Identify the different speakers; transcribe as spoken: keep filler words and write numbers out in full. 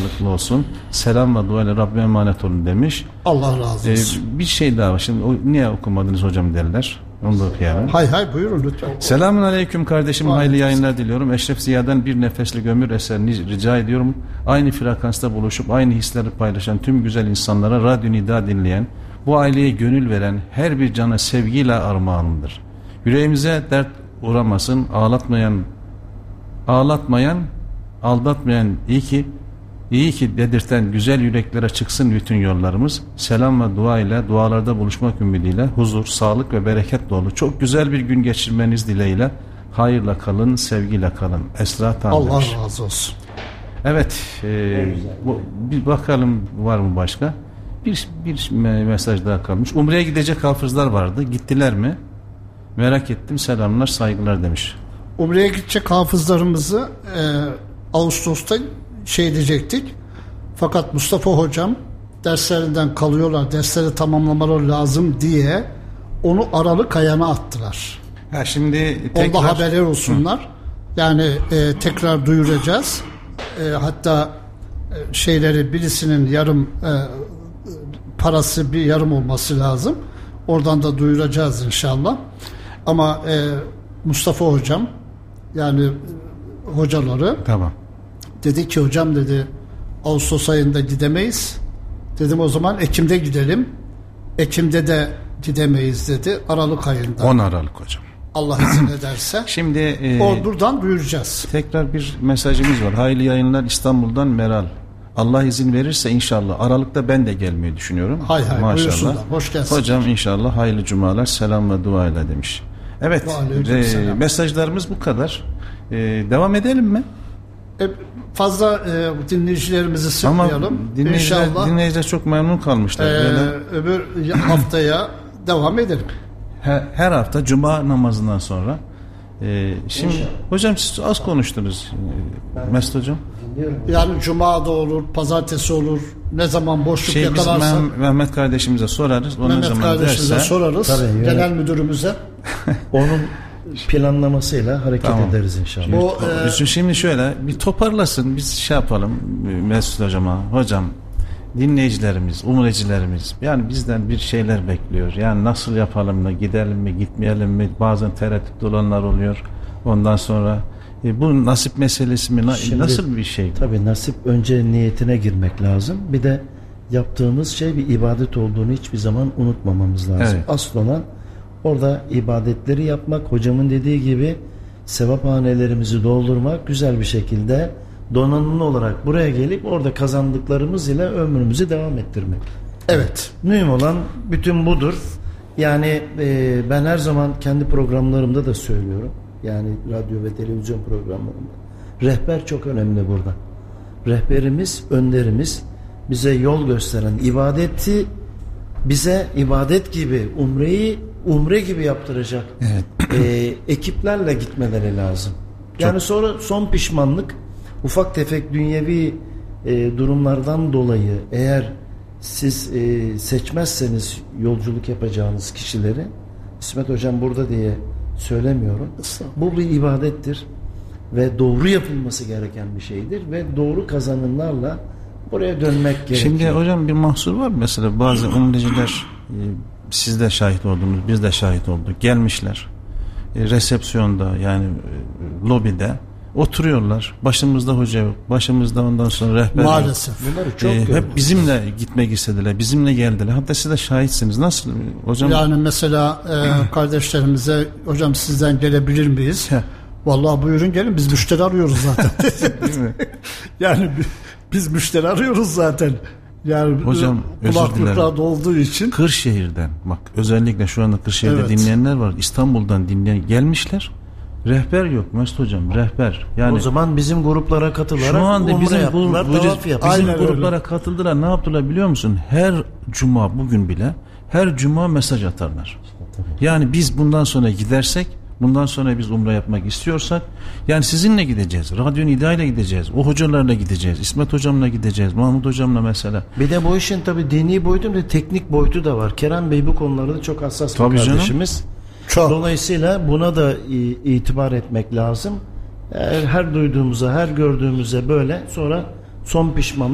Speaker 1: sağlıklı olsun. Selam ve dua ile Rabbime emanet olun demiş.
Speaker 2: Allah razı olsun.
Speaker 1: Ee, bir şey daha var. Şimdi o, niye okumadınız hocam derler. Onu da okuyalım.
Speaker 2: Hay hay buyurun lütfen.
Speaker 1: Selamun aleyküm kardeşim.
Speaker 2: Aleyküm.
Speaker 1: Hayırlı yayınlar diliyorum. Eşref Ziya'dan bir nefeslik ömür eserini rica ediyorum. Aynı frekansta buluşup aynı hisleri paylaşan tüm güzel insanlara Radyo Nida dinleyen, bu aileye gönül veren her bir cana sevgiyle armağanındır. Yüreğimize dert uğramasın, ağlatmayan, ağlatmayan, aldatmayan, iyi ki, iyi ki dedirten güzel yüreklere çıksın bütün yollarımız. Selam ve dua ile, dualarda buluşmak ümidiyle, huzur, sağlık ve bereket dolu çok güzel bir gün geçirmeniz dileğiyle, hayırla kalın, sevgiyle kalın. Esra Tan
Speaker 2: Allah
Speaker 1: demiş.
Speaker 2: razı olsun.
Speaker 1: Evet, e, bu, bir bakalım var mı başka? Bir, bir mesaj daha kalmış. Umre'ye gidecek hafızlar vardı. Gittiler mi? Merak ettim. Selamlar, saygılar demiş.
Speaker 2: Umre'ye gidecek hafızlarımızı e, Ağustos'ta şey diyecektik. Fakat Mustafa hocam derslerinden kalıyorlar, dersleri tamamlamaları lazım diye onu Aralık ayağına attılar.
Speaker 1: Ha şimdi tekrar...
Speaker 2: Onda haberler olsunlar. Hı. Yani e, tekrar duyuracağız. E, hatta e, şeyleri birisinin yarım e, parası bir yarım olması lazım. Oradan da duyuracağız inşallah. Ama e, Mustafa hocam yani e, hocaları
Speaker 1: tamam.
Speaker 2: Dedi ki hocam dedi Ağustos ayında gidemeyiz. Dedim o zaman Ekim'de gidelim. Ekim'de de gidemeyiz dedi. Aralık ayında.
Speaker 1: on Aralık hocam.
Speaker 2: Allah izin ederse.
Speaker 1: Şimdi e,
Speaker 2: o buradan duyuracağız.
Speaker 1: Tekrar bir mesajımız var. Hayırlı yayınlar İstanbul'dan Meral. Allah izin verirse inşallah Aralık'ta ben de gelmeyi düşünüyorum.
Speaker 2: Hay hay
Speaker 1: maşallah.
Speaker 2: Hoş gelsin.
Speaker 1: Hocam inşallah hayırlı cumalar, selam ve dua ile demiş. Evet. E, mesajlarımız bu kadar. E, devam edelim mi?
Speaker 2: E, fazla e, dinleyicilerimizi sıkmayalım.
Speaker 1: Ama dinleyiciler,
Speaker 2: İnşallah,
Speaker 1: dinleyiciler çok memnun kalmışlar.
Speaker 2: E,
Speaker 1: böyle.
Speaker 2: Öbür haftaya devam edelim.
Speaker 1: Her, her hafta cuma namazından sonra. E, şimdi İnşallah. Hocam siz az konuştunuz. E, Mesut hocam.
Speaker 2: Yani cuma da olur, pazartesi olur. Ne zaman boşluk
Speaker 1: şey,
Speaker 2: yakalarsa.
Speaker 1: Meh- Mehmet kardeşimize sorarız. Onun
Speaker 2: Mehmet kardeşimize derse, sorarız. Tabii, genel müdürümüze.
Speaker 3: Onun planlamasıyla hareket tamam. ederiz inşallah.
Speaker 1: Bu, e... Şimdi şöyle bir toparlasın, biz şey yapalım Mesut hocama. Hocam dinleyicilerimiz, umrecilerimiz yani bizden bir şeyler bekliyor. Yani nasıl yapalım da gidelim mi, gitmeyelim mi? Bazen tereddüt olanlar oluyor. Ondan sonra e, bu nasip meselesi mi? Şimdi, nasıl bir şey?
Speaker 3: Tabii nasip önce niyetine girmek lazım. Bir de yaptığımız şey bir ibadet olduğunu hiçbir zaman unutmamamız lazım. Evet. Asıl olan orada ibadetleri yapmak, hocamın dediği gibi sevaphanelerimizi doldurmak, güzel bir şekilde donanımlı olarak buraya gelip orada kazandıklarımız ile ömrümüzü devam ettirmek.
Speaker 2: Evet.
Speaker 3: Mühim olan bütün budur. Yani e, ben her zaman kendi programlarımda da söylüyorum. Yani radyo ve televizyon programlarımda. Rehber çok önemli burada. Rehberimiz, önderimiz bize yol gösteren, ibadeti bize ibadet gibi, umreyi umre gibi yaptıracak evet. e, ekiplerle gitmeleri lazım. Yani çok. Sonra son pişmanlık ufak tefek dünyevi e, durumlardan dolayı eğer siz e, seçmezseniz yolculuk yapacağınız kişileri, İsmet hocam burada diye söylemiyorum. Bu bir ibadettir ve doğru yapılması gereken bir şeydir ve doğru kazanımlarla buraya dönmek gerekiyor.
Speaker 1: Şimdi hocam bir mahsur var mı? Mesela bazı umreciler e, siz de şahit oldunuz, biz de şahit olduk. Gelmişler e, resepsiyonda yani e, lobide oturuyorlar. Başımızda hoca yok. Başımızda ondan sonra rehber yok.
Speaker 2: Maalesef.
Speaker 3: Bunları çok
Speaker 1: e, hep bizimle gitmek istediler. Bizimle geldiler. Hatta siz de şahitsiniz. Nasıl hocam?
Speaker 2: Yani mesela e, kardeşlerimize hocam sizden gelebilir miyiz? Vallahi buyurun gelin. Biz müşteri arıyoruz zaten. Değil mi? Yani biz müşteri arıyoruz zaten. Yani
Speaker 1: hocam
Speaker 2: kulaklıklarda olduğu için.
Speaker 1: Kırşehir'den bak özellikle şu anda Kırşehir'de evet. dinleyenler var. İstanbul'dan dinleyen gelmişler. Rehber yok Mesut hocam, rehber. Yani
Speaker 3: o zaman bizim gruplara katılarak
Speaker 1: şu anda bizim
Speaker 3: yaptılar,
Speaker 1: bu, bu, bizim gruplara öyle. katıldılar. Ne yaptılar biliyor musun? Her cuma bugün bile her cuma mesaj atarlar. Yani biz bundan sonra gidersek, bundan sonra biz umre yapmak istiyorsak, yani sizinle gideceğiz. Radyo Nida ile gideceğiz. O hocalarla gideceğiz. İsmet hocamla gideceğiz. Mahmut hocamla mesela.
Speaker 3: Bir de bu işin tabii dini boyutu da teknik boyutu da var. Kerem Bey bu konularda çok hassas bir kardeşimiz. Canım. Çok. Dolayısıyla buna da itibar etmek lazım. Her, her duyduğumuza, her gördüğümüze böyle sonra son pişman